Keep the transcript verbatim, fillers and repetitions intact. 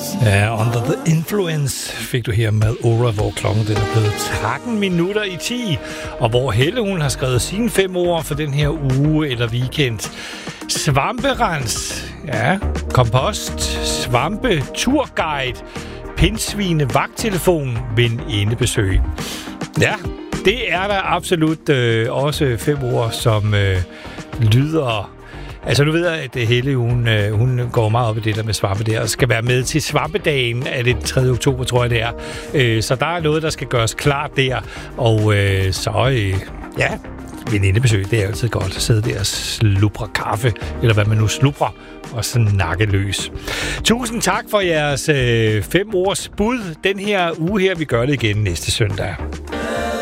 Ja, Under the Influence fik du her med Aura, hvor klokken den er blevet tretten minutter i ti, og hvor Helle hun har skrevet sine fem ord for den her uge eller weekend. Svamperens, ja, kompost, svampe, turguide, pindsvine, vagttelefon, venindebesøg. Ja, det er der absolut øh, også fem ord, som øh, lyder... Altså, du ved, at Helle, hun, hun går meget op i det der med svampe der, og skal være med til svampedagen af det tredje oktober, tror jeg, det er. Så der er noget, der skal gøres klart der, og øh, så, øh, ja, venindebesøg, det er altid godt at sidde der og slubre kaffe, eller hvad man nu slubrer, og snakke løs. Tusind tak for jeres øh, fem års bud den her uge her. Vi gør det igen næste søndag.